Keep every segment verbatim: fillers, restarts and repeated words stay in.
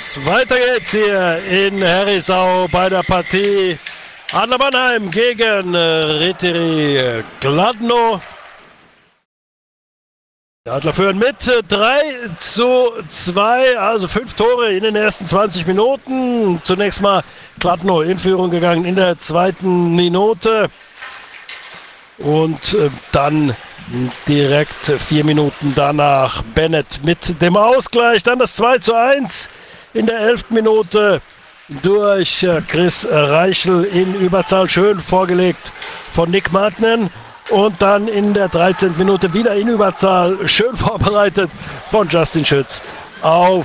Servus, weiter geht's hier in Herisau bei der Partie Adler Mannheim gegen Rytiri Kladno. Die Adler führen mit drei zu zwei, also fünf Tore in den ersten zwanzig Minuten. Zunächst mal Kladno in Führung gegangen in der zweiten Minute. Und dann direkt vier Minuten danach Bennett mit dem Ausgleich. Dann das zwei zu eins in der elften Minute durch Chris Reichel in Überzahl. Schön vorgelegt von Nick Martinen. Und dann in der dreizehnten Minute wieder in Überzahl. Schön vorbereitet von Justin Schütz auf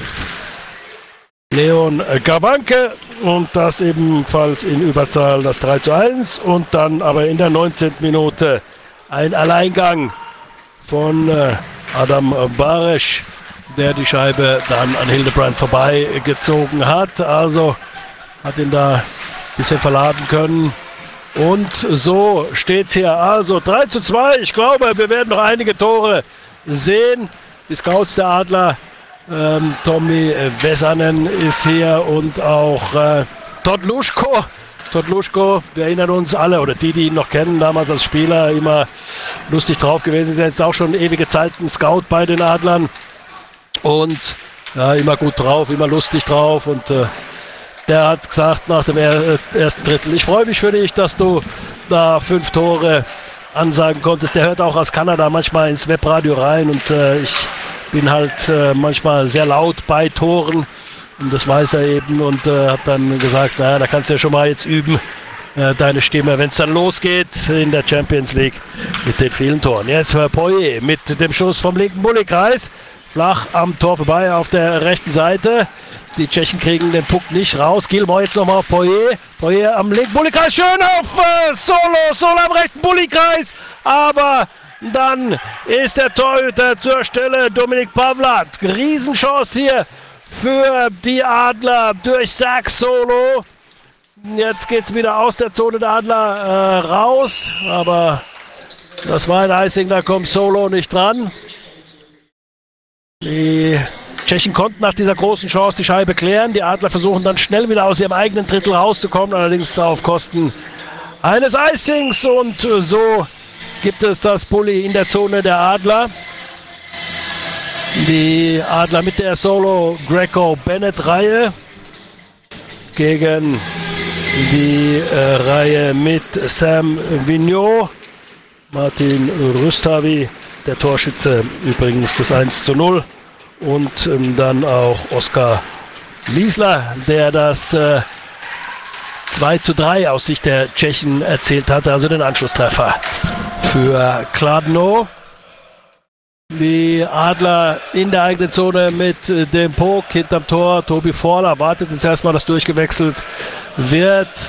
Leon Gawanke. Und das ebenfalls in Überzahl das drei zu eins. Und dann aber in der neunzehnten Minute ein Alleingang von äh, Adam Barisch, der die Scheibe dann an Hildebrand vorbeigezogen hat. Also hat ihn da ein bisschen verladen können. Und so steht es hier. Also drei zu zwei. Ich glaube, wir werden noch einige Tore sehen. Die Scouts der Adler, ähm, Tommy Vesanen ist hier und auch äh, Todd Luschko. Todd Luschko, wir erinnern uns alle, oder die, die ihn noch kennen, damals als Spieler, immer lustig drauf gewesen. Ist jetzt auch schon ewige Zeit ein Scout bei den Adlern. Und ja, immer gut drauf, immer lustig drauf. Und äh, der hat gesagt nach dem er- ersten Drittel, ich freue mich für dich, dass du da fünf Tore ansagen konntest. Der hört auch aus Kanada manchmal ins Webradio rein. Und äh, ich bin halt äh, manchmal sehr laut bei Toren. Und das weiß er eben und äh, hat dann gesagt, naja, da kannst du ja schon mal jetzt üben, äh, deine Stimme, wenn es dann losgeht in der Champions League mit den vielen Toren. Jetzt Poirier mit dem Schuss vom linken Bulli-Kreis, flach am Tor vorbei auf der rechten Seite. Die Tschechen kriegen den Puck nicht raus. Gilmore jetzt nochmal auf Poirier. Poirier am linken Bulli-Kreis, schön auf äh, Solo, Solo am rechten Bulli-Kreis, aber dann ist der Torhüter zur Stelle, Dominik Pavlat. Riesenchance hier für die Adler durch Zach Solo. Jetzt geht es wieder aus der Zone der Adler äh, raus, aber das war ein Icing, da kommt Solo nicht dran. Die Tschechen konnten nach dieser großen Chance die Scheibe klären. Die Adler versuchen dann schnell wieder aus ihrem eigenen Drittel rauszukommen, allerdings auf Kosten eines Icings. Und so gibt es das Bulli in der Zone der Adler. Die Adler mit der Solo-Greco-Bennett-Reihe gegen die äh, Reihe mit Sam Vigneault, Martin Rustavi, der Torschütze übrigens das eins zu null und ähm, dann auch Oskar Liesler, der das äh, zwei zu drei aus Sicht der Tschechen erzielt hatte, also den Anschlusstreffer für Kladno. Die Adler in der eigenen Zone mit äh, dem Puck hinterm Tor. Tobi Vorler wartet jetzt erstmal, dass durchgewechselt wird.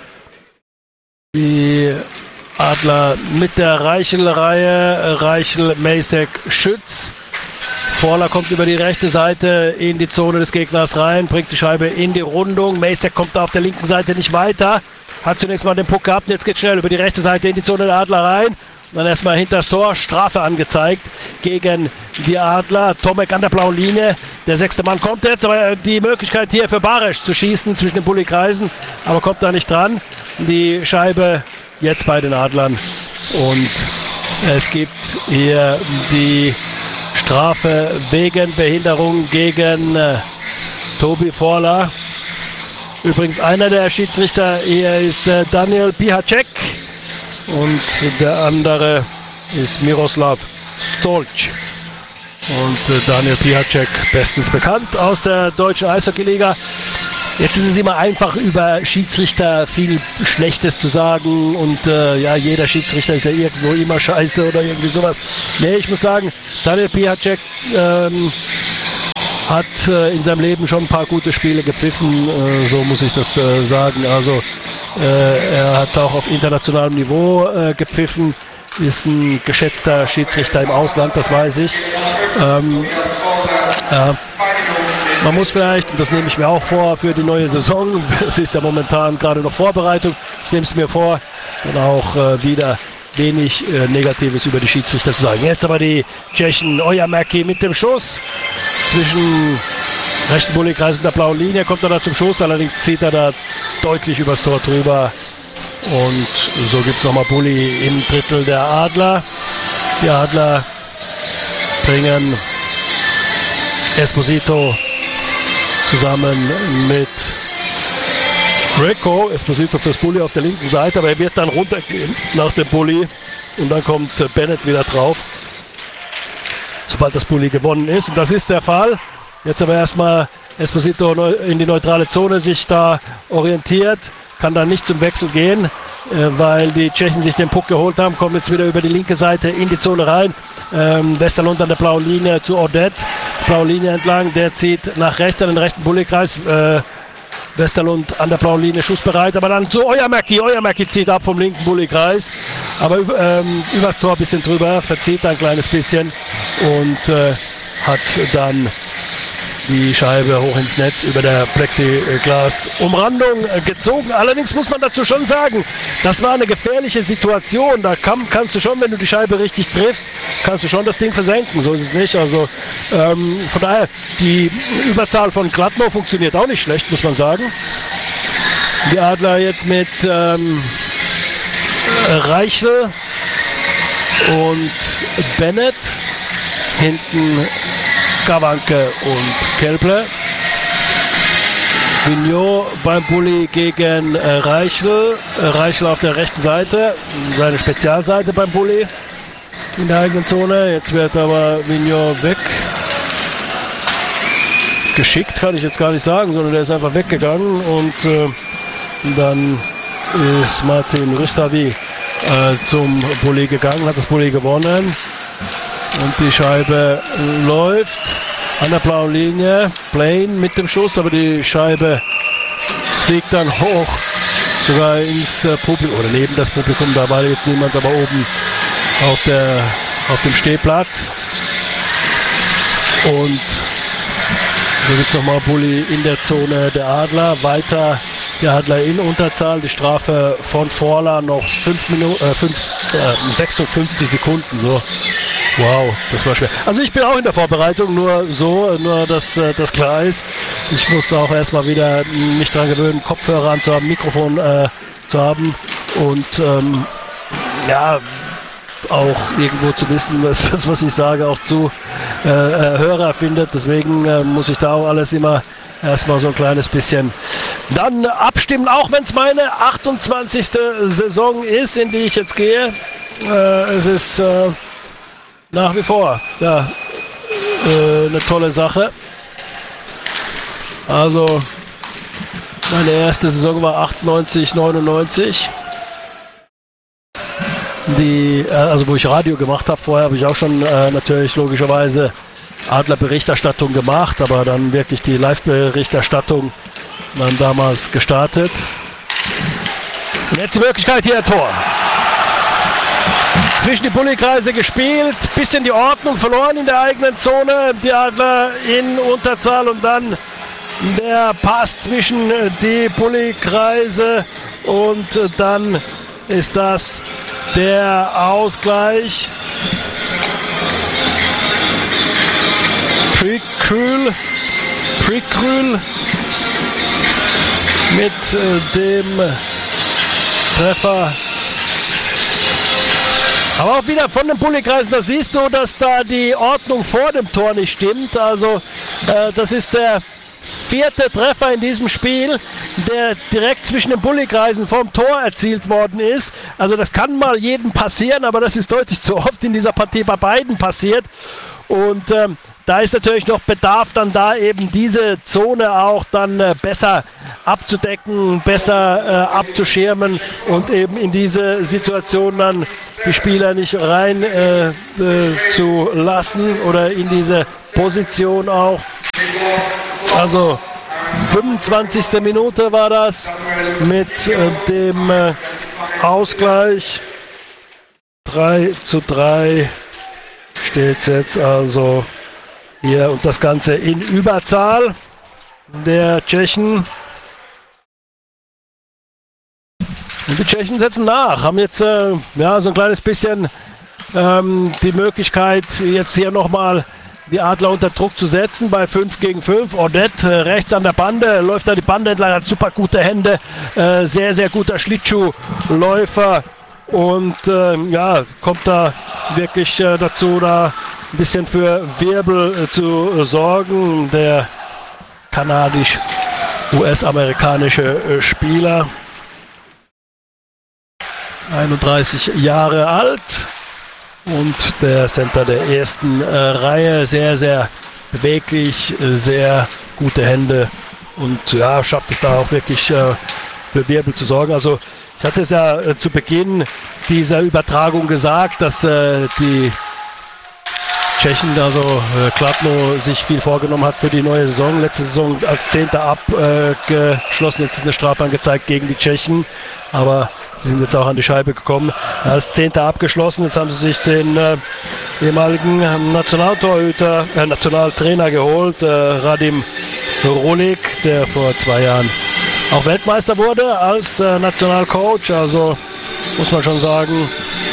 Die Adler mit der Reichel-Reihe. Reichel, Masek, Schütz. Vorler kommt über die rechte Seite in die Zone des Gegners rein, bringt die Scheibe in die Rundung. Masek kommt auf der linken Seite nicht weiter. Hat zunächst mal den Puck gehabt, jetzt geht schnell über die rechte Seite in die Zone der Adler rein. Dann erstmal hinter das Tor, Strafe angezeigt gegen die Adler. Tomek an der blauen Linie, der sechste Mann kommt jetzt, aber die Möglichkeit hier für Barisch zu schießen zwischen den Bulli-Kreisen, aber kommt da nicht dran. Die Scheibe jetzt bei den Adlern und es gibt hier die Strafe wegen Behinderung gegen äh, Tobi Vorler. Übrigens einer der Schiedsrichter hier ist äh, Daniel Pihacek. Und der andere ist Miroslav Stolc. Und äh, Daniel Pihacek, bestens bekannt aus der deutschen Eishockey-Liga. Jetzt ist es immer einfach, über Schiedsrichter viel Schlechtes zu sagen. Und äh, ja, jeder Schiedsrichter ist ja irgendwo immer scheiße oder irgendwie sowas. Nee, ich muss sagen, Daniel Pihacek ähm, hat äh, in seinem Leben schon ein paar gute Spiele gepfiffen. Äh, so muss ich das äh, sagen. Also Äh, er hat auch auf internationalem Niveau äh, gepfiffen, ist ein geschätzter Schiedsrichter im Ausland, das weiß ich. Ähm, äh, man muss vielleicht, und das nehme ich mir auch vor für die neue Saison, es ist ja momentan gerade noch Vorbereitung, ich nehme es mir vor, dann auch äh, wieder wenig äh, Negatives über die Schiedsrichter zu sagen. Jetzt aber die Tschechen, Ojamäki mit dem Schuss zwischen rechten Bulli-Kreis in der blauen Linie, kommt er da zum Schuss, allerdings zieht er da deutlich übers Tor drüber. Und so gibt es nochmal Bulli im Drittel der Adler. Die Adler bringen Esposito zusammen mit Greco. Esposito fürs Bulli auf der linken Seite, aber er wird dann runtergehen nach dem Bulli. Und dann kommt Bennett wieder drauf, sobald das Bulli gewonnen ist. Und das ist der Fall. Jetzt aber erstmal Esposito in die neutrale Zone sich da orientiert. Kann dann nicht zum Wechsel gehen, weil die Tschechen sich den Puck geholt haben. Kommen jetzt wieder über die linke Seite in die Zone rein. Ähm, Westerlund an der blauen Linie zu Odette. Blaue Linie entlang. Der zieht nach rechts an den rechten Bulli-Kreis. Äh, Westerlund an der blauen Linie schussbereit. Aber dann zu Ojamäki. Ojamäki zieht ab vom linken Bulli-Kreis. Aber ähm, übers Tor ein bisschen drüber. Verzieht ein kleines bisschen. Und äh, hat dann die Scheibe hoch ins Netz über der Plexiglas-Umrandung gezogen. Allerdings muss man dazu schon sagen, das war eine gefährliche Situation. Da kann, kannst du schon, wenn du die Scheibe richtig triffst, kannst du schon das Ding versenken. So ist es nicht. Also ähm, von daher, die Überzahl von Gladno funktioniert auch nicht schlecht, muss man sagen. Die Adler jetzt mit ähm, Reichel und Bennett. Hinten Kawanke und Kelple. Vignot beim Bulli gegen äh, Reichel. Äh, Reichel auf der rechten Seite, seine Spezialseite beim Bulli in der eigenen Zone. Jetzt wird aber Vignot weg. Geschickt kann ich jetzt gar nicht sagen, sondern der ist einfach weggegangen und äh, dann ist Martin Rustavi äh, zum Bulli gegangen, hat das Bulli gewonnen. Und die Scheibe läuft an der blauen Linie. Blaine mit dem Schuss, aber die Scheibe fliegt dann hoch, sogar ins Publikum oder neben das Publikum. Da war jetzt niemand, aber oben auf, der, auf dem Stehplatz. Und so gibt es nochmal Bulli in der Zone der Adler. Weiter die Adler in Unterzahl. Die Strafe von Forla noch fünf Minuten, äh, fünf, äh, sechsundfünfzig Sekunden. So. Wow, das war schwer. Also ich bin auch in der Vorbereitung, nur so, nur dass äh, das klar ist. Ich muss auch erstmal wieder mich dran gewöhnen, Kopfhörer anzuhaben, Mikrofon äh, zu haben und ähm, ja, auch irgendwo zu wissen, was das, was ich sage, auch zu äh, äh, Hörer findet. Deswegen äh, muss ich da auch alles immer erstmal so ein kleines bisschen dann abstimmen, auch wenn es meine achtundzwanzigste Saison ist, in die ich jetzt gehe. Äh, es ist äh, nach wie vor ja, äh, eine tolle Sache. Also meine erste Saison war achtundneunzig, neunundneunzig. Die, äh, also wo ich Radio gemacht habe. Vorher habe ich auch schon äh, natürlich logischerweise Adler-Berichterstattung gemacht, aber dann wirklich die Live-Berichterstattung dann damals gestartet. Und jetzt die Möglichkeit hier, Tor. Zwischen die Bulli-Kreise gespielt, bisschen die Ordnung verloren in der eigenen Zone, die Adler in Unterzahl und dann der Pass zwischen die Bulli-Kreise und dann ist das der Ausgleich. Prekrül, Prekrül mit äh, dem Treffer. Aber auch wieder von den Bulli-Kreisen, da siehst du, dass da die Ordnung vor dem Tor nicht stimmt. Also äh, das ist der vierte Treffer in diesem Spiel, der direkt zwischen den Bulli-Kreisen vom Tor erzielt worden ist. Also das kann mal jedem passieren, aber das ist deutlich zu oft in dieser Partie bei beiden passiert. Und ähm, da ist natürlich noch Bedarf, dann da eben diese Zone auch dann äh, besser abzudecken, besser äh, abzuschirmen und eben in diese Situation dann die Spieler nicht rein äh, äh, zu lassen oder in diese Position auch. Also fünfundzwanzigste Minute war das mit äh, dem äh, Ausgleich. drei zu drei steht es jetzt also hier und das Ganze in Überzahl der Tschechen. Und die Tschechen setzen nach, haben jetzt äh, ja, so ein kleines bisschen ähm, die Möglichkeit, jetzt hier nochmal die Adler unter Druck zu setzen bei fünf gegen fünf. Odette äh, rechts an der Bande, läuft da die Bande entlang, hat super gute Hände, äh, sehr, sehr guter Schlittschuhläufer und äh, ja, kommt da wirklich äh, dazu, da ein bisschen für Wirbel äh, zu sorgen. Der kanadisch-U S-amerikanische äh, Spieler, einunddreißig Jahre alt. Und der Center der ersten äh, Reihe, sehr, sehr beweglich, äh, sehr gute Hände und ja, schafft es da auch wirklich äh, für Wirbel zu sorgen. Also ich hatte es ja äh, zu Beginn dieser Übertragung gesagt, dass äh, die Tschechen, also äh, Kladno, sich viel vorgenommen hat für die neue Saison. Letzte Saison als Zehnter abgeschlossen, jetzt ist eine Strafe angezeigt gegen die Tschechen, aber sie sind jetzt auch an die Scheibe gekommen. Als Zehnter abgeschlossen. Jetzt haben sie sich den äh, ehemaligen Nationaltorhüter, äh, Nationaltrainer geholt, äh, Radim Rolik, der vor zwei Jahren auch Weltmeister wurde als äh, Nationalcoach. Also muss man schon sagen,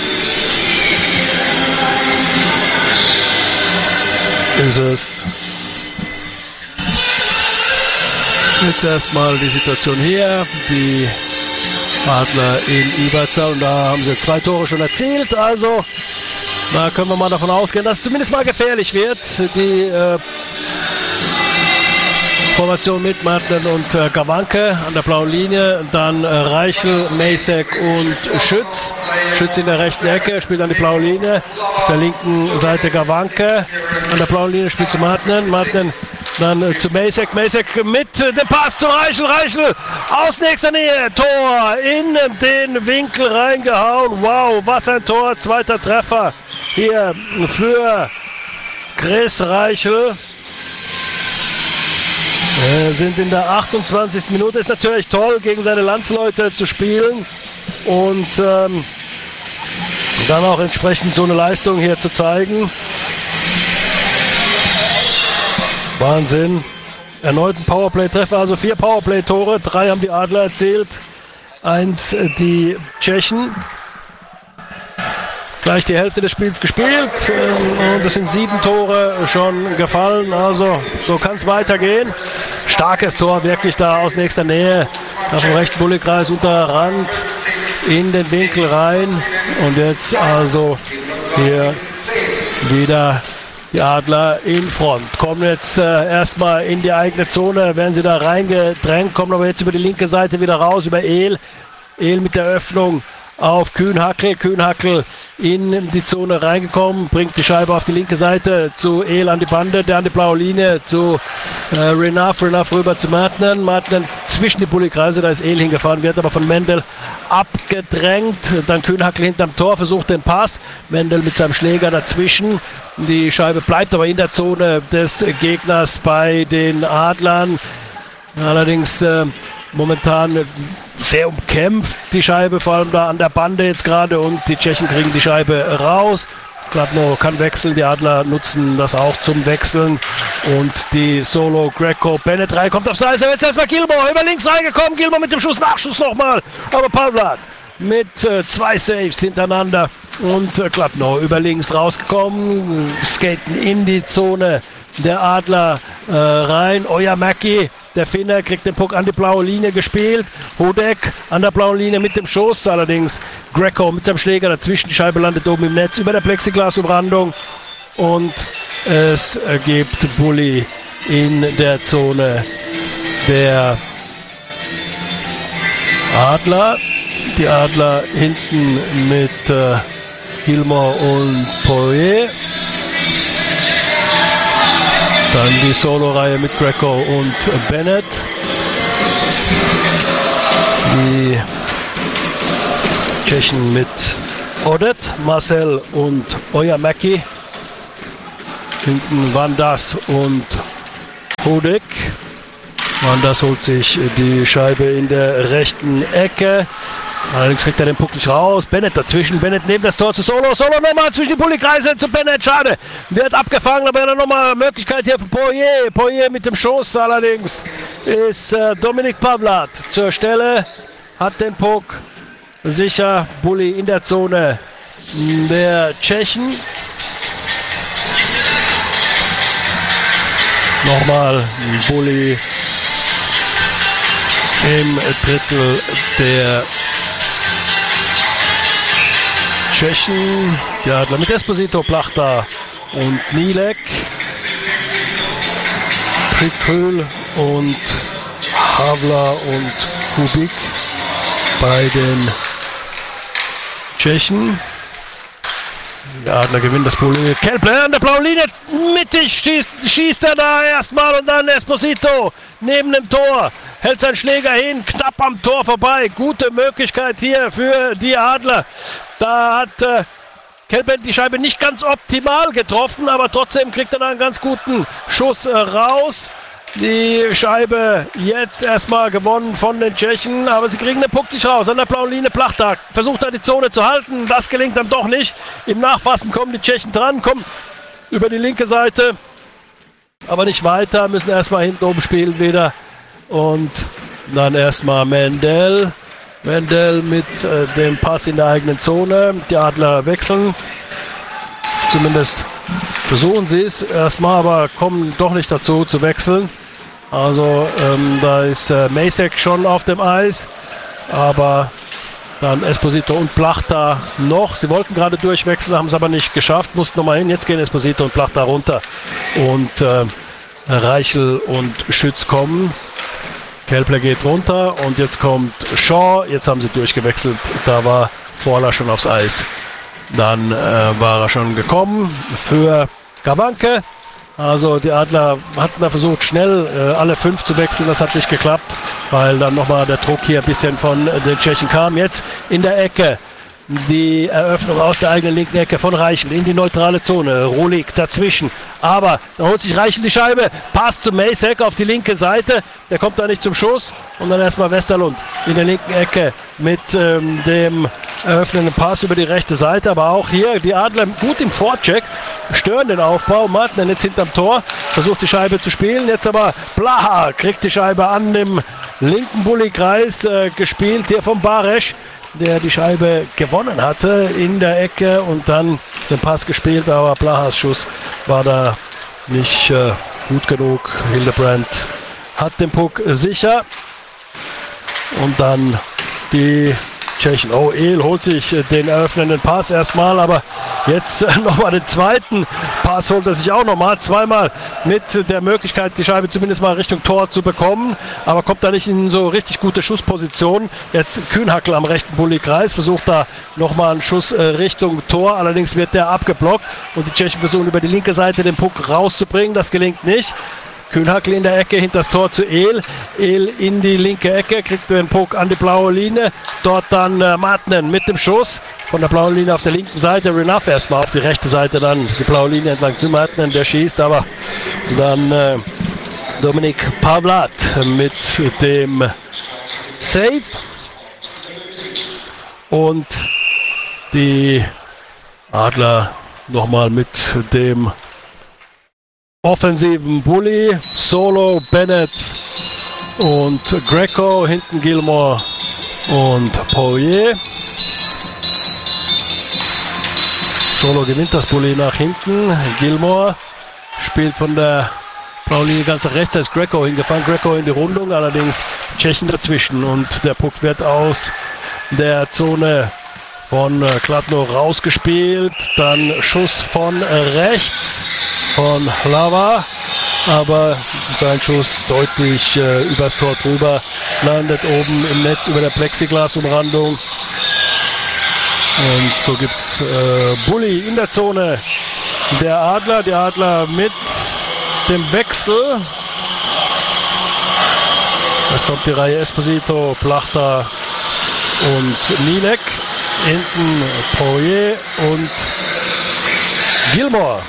ist es jetzt erstmal die Situation hier. Die Adler in Überzahl und da haben sie zwei Tore schon erzielt, also da können wir mal davon ausgehen, dass es zumindest mal gefährlich wird. Die äh, Formation mit Martin und äh, Gawanke an der blauen Linie, dann äh, Reichel, Macek und Schütz. Schütz in der rechten Ecke, spielt an die blaue Linie, auf der linken Seite Gawanke, an der blauen Linie spielt zu Martin, Martin dann äh, zu Macek, Macek mit äh, dem Pass zu Reichel, Reichel aus nächster Nähe, Tor in den Winkel reingehauen, wow, was ein Tor, zweiter Treffer hier für Chris Reichel. Wir sind in der achtundzwanzigsten Minute, ist natürlich toll, gegen seine Landsleute zu spielen und ähm, dann auch entsprechend so eine Leistung hier zu zeigen. Wahnsinn. Erneuten Powerplay-Treffer, also vier Powerplay-Tore, drei haben die Adler erzielt, eins die Tschechen. Gleich die Hälfte des Spiels gespielt ähm, und es sind sieben Tore schon gefallen, also so kann es weitergehen. Starkes Tor, wirklich da aus nächster Nähe, auf dem rechten Bullikreis, unter Rand, in den Winkel rein und jetzt also hier wieder die Adler in Front. Kommen jetzt äh, erstmal in die eigene Zone, werden sie da reingedrängt, kommen aber jetzt über die linke Seite wieder raus, über Ehl. Ehl mit der Öffnung auf Kühnhackel. Kühnhackel in die Zone reingekommen, bringt die Scheibe auf die linke Seite zu Ehl an die Bande, der an die blaue Linie zu äh, Renaf, Renaf rüber zu Martinen. Martinen zwischen die Bullikreise, da ist Ehl hingefahren, wird aber von Mendel abgedrängt. Dann Kühnhackel hinterm Tor, versucht den Pass. Mendel mit seinem Schläger dazwischen. Die Scheibe bleibt aber in der Zone des Gegners bei den Adlern. Allerdings äh, momentan sehr umkämpft die Scheibe, vor allem da an der Bande jetzt gerade, und die Tschechen kriegen die Scheibe raus. Kladno kann wechseln, die Adler nutzen das auch zum Wechseln und die Solo Greco Bennett rein, kommt aufs Eis, jetzt erstmal Gilmore über links reingekommen, Gilmore mit dem Schuss, Nachschuss nochmal, aber Pavlat mit äh, zwei Saves hintereinander und äh, Kladno über links rausgekommen, skaten in die Zone der Adler äh, rein, Ojamäki, der Finner, kriegt den Puck an die blaue Linie gespielt. Hudek an der blauen Linie mit dem Schuss. Allerdings Greco mit seinem Schläger dazwischen. Die Scheibe landet oben im Netz über der Plexiglasumrandung. Und es gibt Bulli in der Zone der Adler. Die Adler hinten mit äh, Gilmore und Poirier. Dann die Solo-Reihe mit Greco und Bennett. Die Tschechen mit Odette, Marcel und Ojamäki. Hinten Vandas und Hudek. Vandas holt sich die Scheibe in der rechten Ecke. Allerdings kriegt er den Puck nicht raus. Bennett dazwischen. Bennett neben das Tor zu Solo. Solo nochmal zwischen die Bullikreise zu Bennett. Schade. Wird abgefangen, aber dann nochmal Möglichkeit hier für Poirier. Poirier mit dem Schuss. Allerdings ist äh, Dominik Pavlat zur Stelle. Hat den Puck sicher. Bulli in der Zone der Tschechen. Nochmal ein Bulli im Drittel der Tschechen. Die Adler mit Esposito, Plachta und Nilek. Prikryl und Havla und Kubik bei den Tschechen. Der Adler gewinnt das Bulli. Kelple an der blauen Linie, mittig schießt, schießt er da erstmal und dann Esposito neben dem Tor. Hält seinen Schläger hin, knapp am Tor vorbei. Gute Möglichkeit hier für die Adler. Da hat äh, Kelpen die Scheibe nicht ganz optimal getroffen, aber trotzdem kriegt er da einen ganz guten Schuss äh, raus. Die Scheibe jetzt erstmal gewonnen von den Tschechen, aber sie kriegen den Puck nicht raus. An der blauen Linie Plachta versucht da die Zone zu halten, das gelingt dann doch nicht. Im Nachfassen kommen die Tschechen dran, kommen über die linke Seite, aber nicht weiter, müssen erstmal hinten oben spielen wieder. Und dann erstmal Mendel. Mendel mit äh, dem Pass in der eigenen Zone. Die Adler wechseln. Zumindest versuchen sie es erstmal, aber kommen doch nicht dazu zu wechseln. Also ähm, da ist äh, Macek schon auf dem Eis, aber dann Esposito und Plachta noch. Sie wollten gerade durchwechseln, haben es aber nicht geschafft, mussten nochmal hin. Jetzt gehen Esposito und Plachta runter und äh, Reichel und Schütz kommen. Kelple geht runter und jetzt kommt Shaw. Jetzt haben sie durchgewechselt, da war Vorler schon aufs Eis. Dann äh, war er schon gekommen für Gawanke. Also die Adler hatten da versucht, schnell äh, alle fünf zu wechseln. Das hat nicht geklappt, weil dann nochmal der Druck hier ein bisschen von den Tschechen kam. Jetzt in der Ecke die Eröffnung aus der eigenen linken Ecke von Reichel in die neutrale Zone. Rolik dazwischen. Aber dann holt sich Reichel die Scheibe. Pass zu Macek auf die linke Seite. Der kommt da nicht zum Schuss. Und dann erstmal Westerlund in der linken Ecke mit ähm, dem eröffnenden Pass über die rechte Seite. Aber auch hier die Adler gut im Vorcheck. Stören den Aufbau. Martin jetzt hinterm Tor. Versucht die Scheibe zu spielen. Jetzt aber Blaha kriegt die Scheibe an dem linken Bulli-Kreis äh, gespielt. Hier vom Baresch, der die Scheibe gewonnen hatte in der Ecke und dann den Pass gespielt, aber Blahas Schuss war da nicht äh, gut genug. Hildebrandt hat den Puck sicher und dann die Tschechen. Oh, El holt sich den eröffnenden Pass erstmal, aber jetzt nochmal den zweiten Pass holt er sich auch nochmal. Zweimal mit der Möglichkeit, die Scheibe zumindest mal Richtung Tor zu bekommen, aber kommt da nicht in so richtig gute Schussposition. Jetzt Kühnhackel am rechten Bulli-Kreis, versucht da nochmal einen Schuss äh, Richtung Tor, allerdings wird der abgeblockt und die Tschechen versuchen über die linke Seite den Puck rauszubringen, das gelingt nicht. Kühnhackel in der Ecke hinter das Tor zu El. El in die linke Ecke, kriegt den Puck an die blaue Linie. Dort dann äh, Martinen mit dem Schuss von der blauen Linie auf der linken Seite. Renuff erstmal auf die rechte Seite, dann die blaue Linie entlang zu Martinen, der schießt, aber dann äh, Dominik Pavlat mit dem Save. Und die Adler nochmal mit dem offensiven Bulli, Solo, Bennett und Greco, hinten Gilmore und Poirier. Solo gewinnt das Bulli nach hinten, Gilmore spielt von der blauen Linie ganz nach rechts, da ist Greco hingefahren, Greco in die Rundung, allerdings Tschechen dazwischen und der Puck wird aus der Zone von Kladno rausgespielt, dann Schuss von rechts von Lava, aber sein Schuss deutlich äh, übers Tor drüber, landet oben im Netz über der Plexiglasumrandung. Und so gibt es äh, Bulli in der Zone der Adler, die Adler mit dem Wechsel. Es kommt die Reihe Esposito, Plachta und Nilek. Hinten Poirier und Gilmore.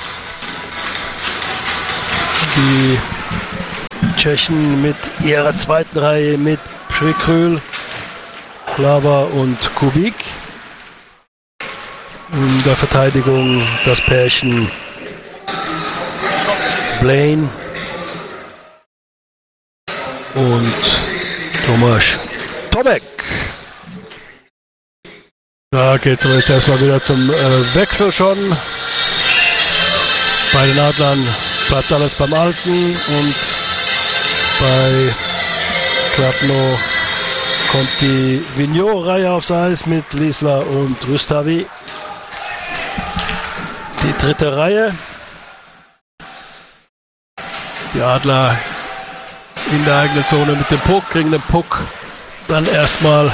Die Tschechen mit ihrer zweiten Reihe mit Prikryl, Lava und Kubik. In der Verteidigung das Pärchen Blaine und Tomasz Tomek. Da geht es jetzt erstmal wieder zum äh, Wechsel schon. Bei den Adlern bleibt alles beim Alten und bei Kladno kommt die Vignot-Reihe aufs Eis mit Liesler und Rustavi. Die dritte Reihe. Die Adler in der eigenen Zone mit dem Puck, kriegen den Puck dann erstmal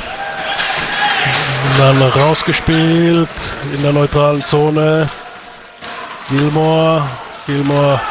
dann rausgespielt in der neutralen Zone. Gilmore, Gilmore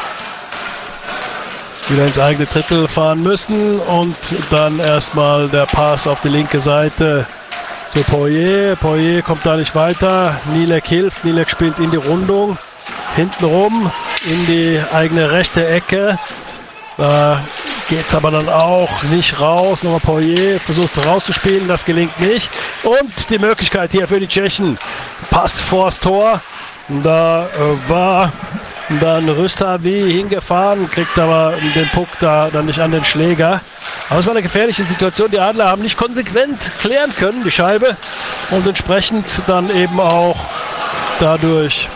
wieder ins eigene Drittel fahren müssen und dann erstmal der Pass auf die linke Seite zu Poirier. Poirier kommt da nicht weiter. Nielek hilft. Nielek spielt in die Rundung. Hintenrum in die eigene rechte Ecke. Da geht es aber dann auch nicht raus. Nochmal Poirier versucht rauszuspielen. Das gelingt nicht. Und die Möglichkeit hier für die Tschechen. Pass vors Tor. Da äh, war dann Rustavi hingefahren, kriegt aber den Puck da dann nicht an den Schläger. Aber es war eine gefährliche Situation. Die Adler haben nicht konsequent klären können, die Scheibe. Und entsprechend dann eben auch dadurch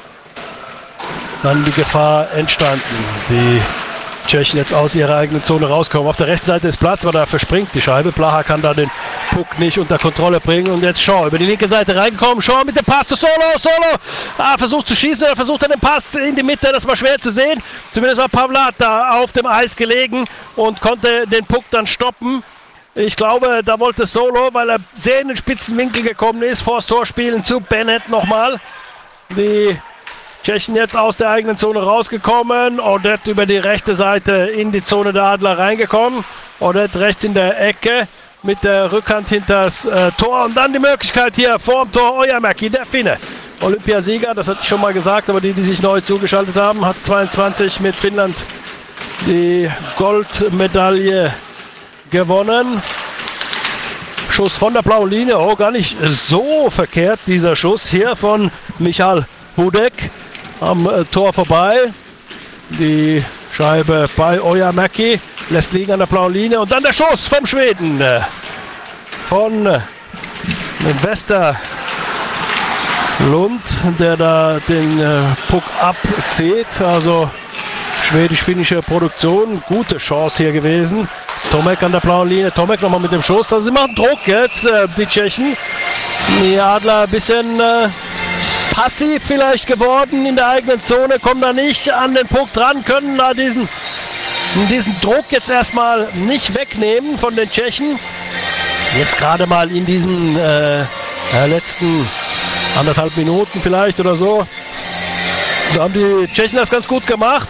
dann die Gefahr entstanden. Die Tschechen jetzt aus ihrer eigenen Zone rauskommen. Auf der rechten Seite ist Platz, aber da verspringt die Scheibe. Blaha kann da den Puck nicht unter Kontrolle bringen. Und jetzt Shaw über die linke Seite reingekommen. Shaw mit dem Pass zu Solo. Solo ah, versucht zu schießen. Er versucht dann den Pass in die Mitte. Das war schwer zu sehen. Zumindest war Pavlat da auf dem Eis gelegen und konnte den Puck dann stoppen. Ich glaube, da wollte Solo, weil er sehr in den spitzen Winkel gekommen ist, vors Tor spielen zu Bennett nochmal. Die Tschechen jetzt aus der eigenen Zone rausgekommen. Odette über die rechte Seite in die Zone der Adler reingekommen. Odette rechts in der Ecke mit der Rückhand hinters äh, Tor. Und dann die Möglichkeit hier vorm Tor Ojamäki, der Finne. Olympiasieger, das hatte ich schon mal gesagt, aber die, die sich neu zugeschaltet haben, hat zweiundzwanzig mit Finnland die Goldmedaille gewonnen. Schuss von der blauen Linie, oh, gar nicht so verkehrt dieser Schuss hier von Michal Hudek. Am äh, Tor vorbei. Die Scheibe bei Ojamäki. Lässt liegen an der blauen Linie. Und dann der Schuss vom Schweden. Äh, von äh, Westerlund, der da den äh, Puck abzieht. Also schwedisch-finnische Produktion. Gute Chance hier gewesen. Jetzt Tomek an der blauen Linie. Tomek nochmal mit dem Schuss. Also sie machen Druck jetzt, äh, die Tschechen. Die Adler ein bisschen Äh, passiv vielleicht geworden in der eigenen Zone, kommen da nicht an den Puck dran, können da diesen, diesen Druck jetzt erstmal nicht wegnehmen von den Tschechen. Jetzt gerade mal in diesen äh, letzten anderthalb Minuten vielleicht oder so. Da haben die Tschechen das ganz gut gemacht.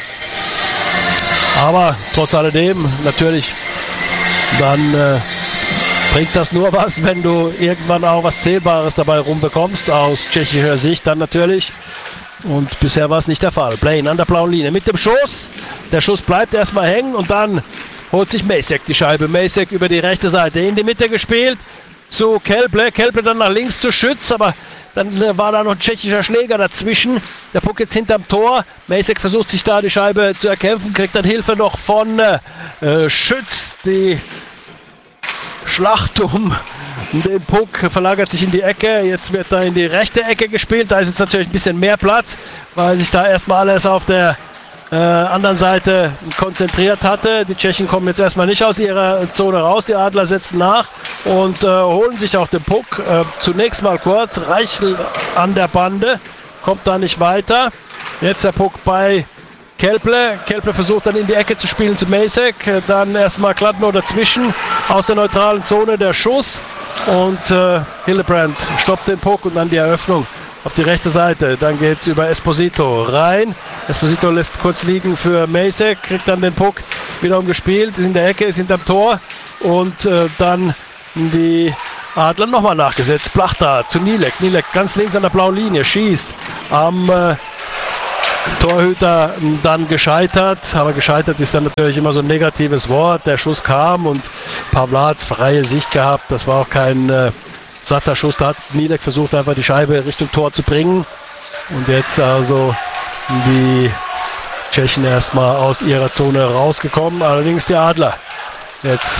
Aber trotz alledem natürlich dann äh, bringt das nur was, wenn du irgendwann auch was Zählbares dabei rumbekommst, aus tschechischer Sicht dann natürlich. Und bisher war es nicht der Fall. Blaine an der blauen Linie mit dem Schuss. Der Schuss bleibt erstmal hängen und dann holt sich Macek die Scheibe. Macek über die rechte Seite in die Mitte gespielt zu Kelple. Kelple dann nach links zu Schütz, aber dann war da noch ein tschechischer Schläger dazwischen. Der Puck jetzt hinterm Tor. Macek versucht sich da die Scheibe zu erkämpfen, kriegt dann Hilfe noch von äh, Schütz. Die Schlacht um den Puck verlagert sich in die Ecke. Jetzt wird da in die rechte Ecke gespielt. Da ist jetzt natürlich ein bisschen mehr Platz, weil sich da erstmal alles auf der äh, anderen Seite konzentriert hatte. Die Tschechen kommen jetzt erstmal nicht aus ihrer Zone raus. Die Adler setzen nach und äh, holen sich auch den Puck. Äh, zunächst mal kurz. Reichel an der Bande. Kommt da nicht weiter. Jetzt der Puck bei Kelple. Kelple versucht dann in die Ecke zu spielen zu Macek. Dann erstmal Kladno dazwischen. Aus der neutralen Zone der Schuss. Und äh, Hillebrand stoppt den Puck und dann die Eröffnung auf die rechte Seite. Dann geht es über Esposito rein. Esposito lässt kurz liegen für Macek. Kriegt dann den Puck wiederum gespielt. Ist in der Ecke, ist hinterm Tor. Und äh, dann die Adler nochmal nachgesetzt. Plachta zu Nielek. Nielek ganz links an der blauen Linie. Schießt am Äh, Torhüter dann gescheitert, aber gescheitert ist dann natürlich immer so ein negatives Wort. Der Schuss kam und Pavlat freie Sicht gehabt. Das war auch kein äh, satter Schuss. Da hat Nielek versucht, einfach die Scheibe Richtung Tor zu bringen. Und jetzt also die Tschechen erstmal aus ihrer Zone rausgekommen. Allerdings die Adler jetzt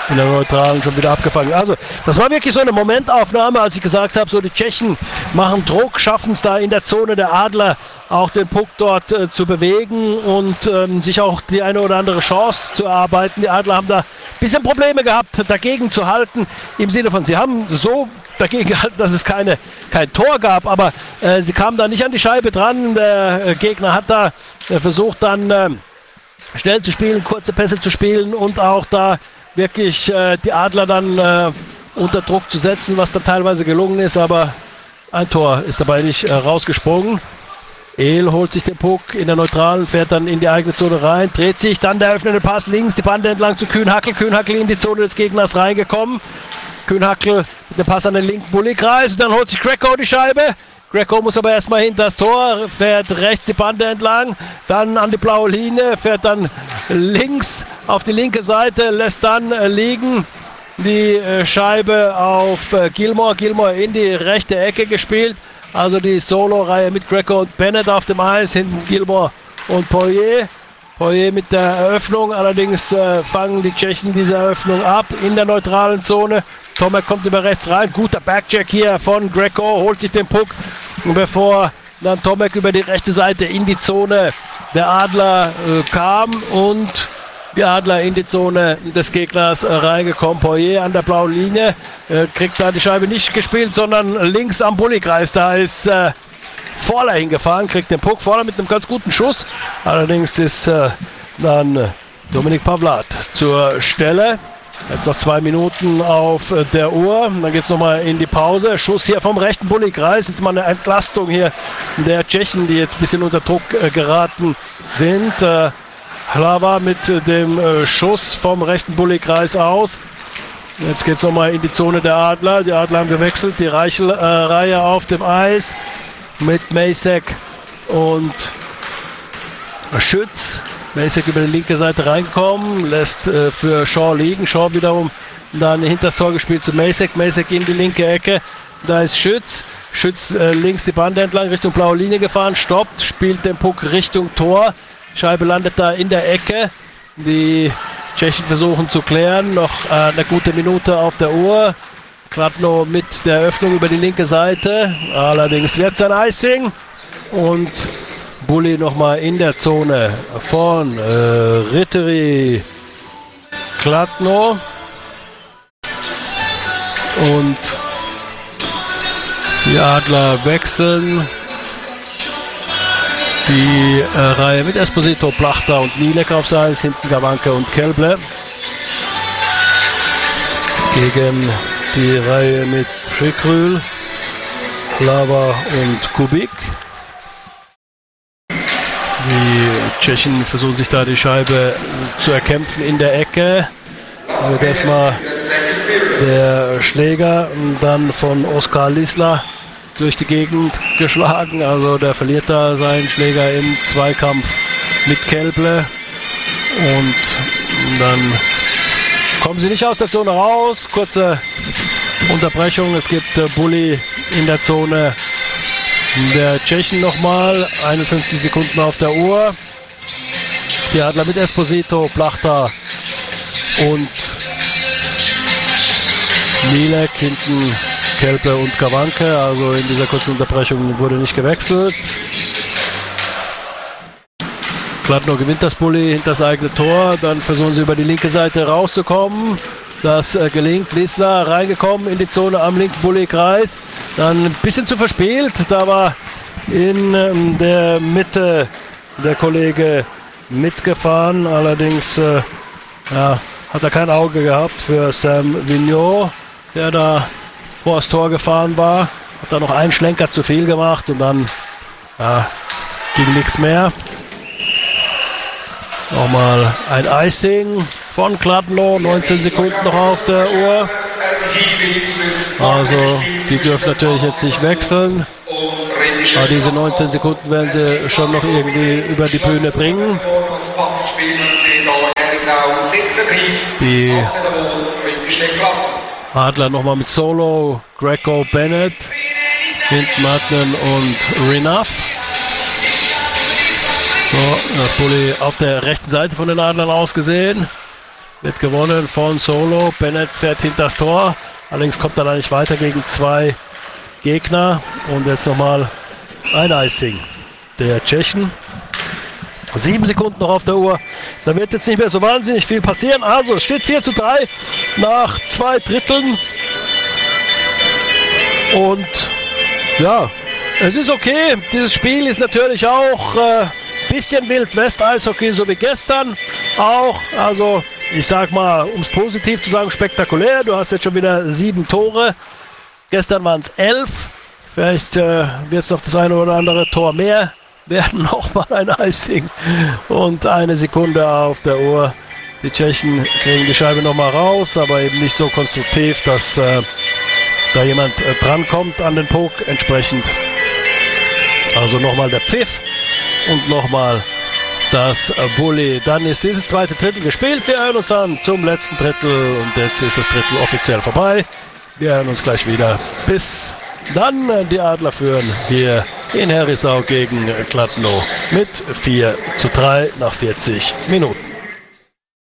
in der Neutralen schon wieder abgefangen. Also das war wirklich so eine Momentaufnahme, als ich gesagt habe, so die Tschechen machen Druck, schaffen es da in der Zone der Adler auch den Puck dort äh, zu bewegen und ähm, sich auch die eine oder andere Chance zu erarbeiten. Die Adler haben da ein bisschen Probleme gehabt, dagegen zu halten, im Sinne von, sie haben so dagegen gehalten, dass es keine, kein Tor gab, aber äh, sie kamen da nicht an die Scheibe dran. Der äh, Gegner hat da äh, versucht dann äh, schnell zu spielen, kurze Pässe zu spielen und auch da wirklich äh, die Adler dann äh, unter Druck zu setzen, was dann teilweise gelungen ist, aber ein Tor ist dabei nicht äh, rausgesprungen. Ehl holt sich den Puck in der Neutralen, fährt dann in die eigene Zone rein, dreht sich, dann der öffnende Pass links, die Bande entlang zu Kühnhackl, Kühnhackl in die Zone des Gegners reingekommen. Kühnhackl mit dem Pass an den linken Bulli-Kreis und dann holt sich Greco die Scheibe. Greco muss aber erstmal hinter das Tor, fährt rechts die Bande entlang, dann an die blaue Linie, fährt dann links auf die linke Seite, lässt dann äh, liegen die äh, Scheibe auf äh, Gilmore. Gilmore in die rechte Ecke gespielt, also die Solo-Reihe mit Greco und Bennett auf dem Eis, hinten Gilmore und Poirier. Poirier mit der Eröffnung, allerdings äh, fangen die Tschechen diese Eröffnung ab in der neutralen Zone. Tomek kommt über rechts rein, guter Backcheck hier von Greco, holt sich den Puck, bevor dann Tomek über die rechte Seite in die Zone der Adler äh, kam und die Adler in die Zone des Gegners äh, reingekommen. Poirier an der blauen Linie, äh, kriegt da die Scheibe nicht gespielt, sondern links am Bulli-Kreis, da ist äh, Vorler hingefahren, kriegt den Puck, Vorler mit einem ganz guten Schuss, allerdings ist äh, dann äh, Dominik Pavlat zur Stelle. Jetzt noch zwei Minuten auf äh, der Uhr. Dann geht es nochmal in die Pause. Schuss hier vom rechten Bulli-Kreis. Jetzt mal eine Entlastung hier der Tschechen, die jetzt ein bisschen unter Druck äh, geraten sind. Äh, Hlava mit äh, dem äh, Schuss vom rechten Bulli-Kreis aus. Jetzt geht es nochmal in die Zone der Adler. Die Adler haben gewechselt. Die Reichel-Reihe äh, auf dem Eis mit Macek und Schütz. Macek über die linke Seite reinkommen, lässt äh, für Shaw liegen. Shaw wiederum dann hinter das Tor gespielt zu Macek. Macek in die linke Ecke. Da ist Schütz. Schütz äh, links die Bande entlang Richtung blaue Linie gefahren, stoppt, spielt den Puck Richtung Tor. Scheibe landet da in der Ecke. Die Tschechen versuchen zu klären. Noch äh, eine gute Minute auf der Uhr. Kladno mit der Öffnung über die linke Seite. Allerdings wird es ein Icing. Und Bulli nochmal in der Zone von äh, Ritteri, Kladno und die Adler wechseln die äh, Reihe mit Esposito, Plachter und Nielek aufs Eis, hinten Gawanke und Kelble gegen die Reihe mit Prikrül, Lava und Kubik. Die Tschechen versuchen sich da die Scheibe zu erkämpfen in der Ecke. Da wird erstmal der Schläger dann von Oskar Lisla durch die Gegend geschlagen. Also der verliert da seinen Schläger im Zweikampf mit Kelble. Und dann kommen sie nicht aus der Zone raus. Kurze Unterbrechung. Es gibt äh, Bulli in der Zone der Tschechen nochmal, einundfünfzig Sekunden auf der Uhr. Die Adler mit Esposito, Plachter und Nielek, hinten Kelpe und Gawanke. Also in dieser kurzen Unterbrechung wurde nicht gewechselt. Kladno gewinnt das Bulli hinter das eigene Tor. Dann versuchen sie über die linke Seite rauszukommen. Das äh, gelingt. Lisla reingekommen in die Zone am linken Bulli-Kreis. Dann ein bisschen zu verspielt. Da war in ähm, der Mitte der Kollege mitgefahren. Allerdings äh, ja, hat er kein Auge gehabt für Sam Vigneault, der da vor das Tor gefahren war. Hat da noch einen Schlenker zu viel gemacht und dann ja, ging nichts mehr. Nochmal ein Icing von Kladno, neunzehn Sekunden noch auf der Uhr. Also die dürfen natürlich jetzt nicht wechseln. Aber diese neunzehn Sekunden werden sie schon noch irgendwie über die Bühne bringen. Die Adler nochmal mit Solo, Greco, Bennett, hinten Martin und Renaf. So, das Bulli auf der rechten Seite von den Adlern ausgesehen. wird gewonnen von Solo. Bennett fährt hinter das Tor. Allerdings kommt er da nicht weiter gegen zwei Gegner. Und jetzt nochmal ein Icing der Tschechen. Sieben Sekunden noch auf der Uhr. Da wird jetzt nicht mehr so wahnsinnig viel passieren. Also es steht vier zu drei nach zwei Dritteln. Und ja, es ist okay. Dieses Spiel ist natürlich auch ein äh, bisschen Wild-West-Eishockey, so wie gestern auch. Also ich sag mal, um es positiv zu sagen, spektakulär. Du hast jetzt schon wieder sieben Tore. Gestern waren es elf. Vielleicht äh, wird es noch das eine oder andere Tor mehr werden. Nochmal ein Icing und eine Sekunde auf der Uhr. Die Tschechen kriegen die Scheibe nochmal raus, aber eben nicht so konstruktiv, dass äh, da jemand äh, drankommt an den Puck entsprechend. Also nochmal der Pfiff und nochmal das äh, Bulli. Dann ist dieses zweite Drittel gespielt. Wir hören uns dann zum letzten Drittel und jetzt ist das Drittel offiziell vorbei. Wir hören uns gleich wieder. Bis dann. Äh, die Adler führen hier in Herisau gegen Kladno mit vier zu drei nach vierzig Minuten.